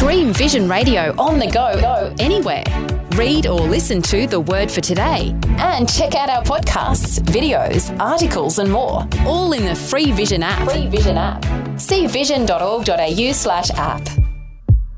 Stream Vision Radio on the go anywhere. Read or listen to The Word for Today. And check out our podcasts, videos, articles and more. All in the free Vision app. See vision.org.au/app.